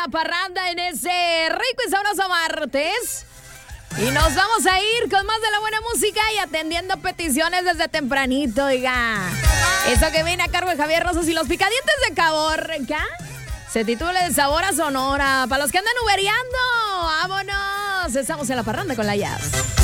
parranda en ese rico y sabroso martes. Y nos vamos a ir con más de la buena música y atendiendo peticiones desde tempranito, oiga. Eso que viene a cargo de Javier Rosas y los picadientes de Caborca. Se titula De Sabor a Sonora. Para los que andan uberiando, vámonos. Estamos en la parranda con la Jazz.